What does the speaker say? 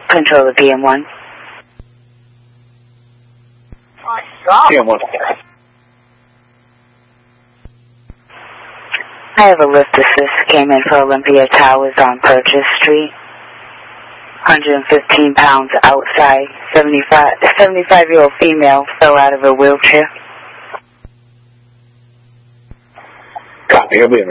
Controller PM1. PM1. I have a lift assist. Came in for Olympia Towers on Purchase Street. 115 pounds outside. 75-year-old female fell out of a wheelchair. Copy. He'll be in